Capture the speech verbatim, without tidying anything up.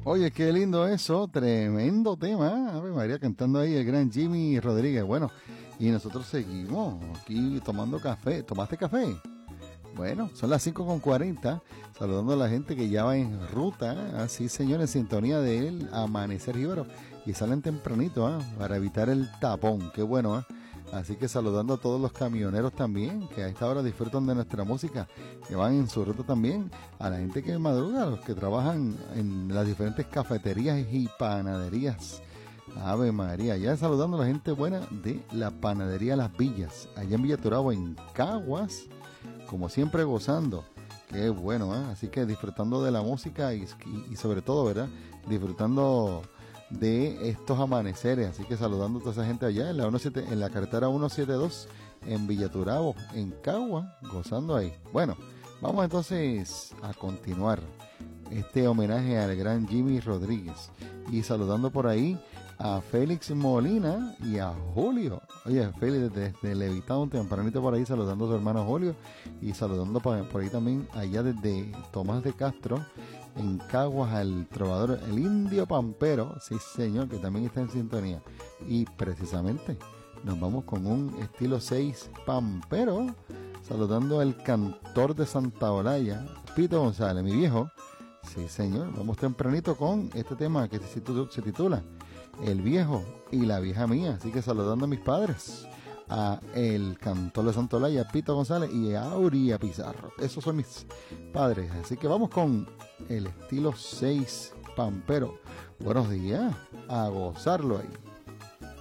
Oye, qué lindo eso, tremendo tema. Ave María, cantando ahí el gran Jimmy Rodríguez. Bueno, y nosotros seguimos aquí tomando café. ¿Tomaste café? Bueno, son las cinco con cuarenta, saludando a la gente que ya va en ruta, así señores, en sintonía del Amanecer Jíbaro, y salen tempranito, ¿eh? Para evitar el tapón, qué bueno, ¿eh? Así que saludando a todos los camioneros también, que a esta hora disfrutan de nuestra música, que van en su ruta también, a la gente que madruga, a los que trabajan en las diferentes cafeterías y panaderías. Ave María, ya saludando a la gente buena de la panadería Las Villas, allá en Villa Turabo, en Caguas, como siempre gozando, qué bueno, ¿eh? Así que disfrutando de la música y, y, y sobre todo, ¿verdad? Disfrutando de estos amaneceres, así que saludando a toda esa gente allá en la, diecisiete, en la carretera ciento setenta y dos en Villa Turabo, en Cagua, gozando ahí. Bueno, vamos entonces a continuar este homenaje al gran Jimmy Rodríguez y saludando por ahí a Félix Molina y a Julio. Oye, Félix desde, desde Levitown, tempranito por ahí, saludando a su hermano Julio y saludando por, por ahí también allá desde Tomás de Castro, en Caguas, al trovador, el Indio Pampero, sí señor, que también está en sintonía. Y precisamente nos vamos con un estilo seis Pampero, saludando al cantor de Santa Olaya, Pito González, mi viejo. Sí señor, vamos tempranito con este tema que se titula El Viejo y la Vieja Mía. Así que saludando a mis padres, a el cantor de Santa Olaya, Pito González, y a Auría Pizarro. Esos son mis padres. Así que vamos con el estilo seis Pampero. Buenos días, a gozarlo ahí.